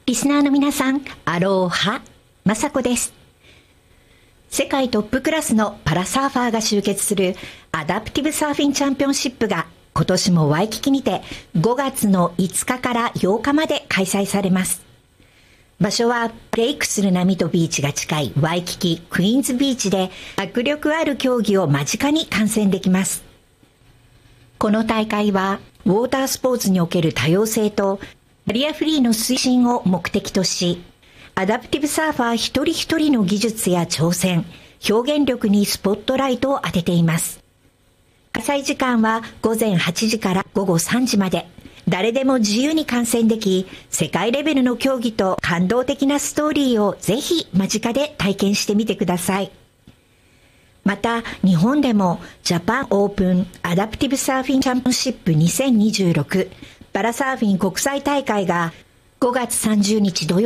リスナーの皆さん、アローハ、まさこです。世界トップクラスのパラサーファーが集結するアダプティブサーフィンチャンピオンシップが今年もワイキキにて5月の5日から8日まで開催されます。場所はブレイクする波とビーチが近いワイキキクイーンズビーチで迫力ある競技を間近に観戦できます。この大会はウォータースポーツにおける多様性とバリアフリーの推進を目的とし、アダプティブサーファー一人一人の技術や挑戦、表現力にスポットライトを当てています。開催時間は午前8時から午後3時まで、誰でも自由に観戦でき、世界レベルの競技と感動的なストーリーをぜひ間近で体験してみてください。また、日本でもジャパンオープンアダプティブサーフィンチャンピオンシップ2026パラサーフィン国際大会が5月30日土曜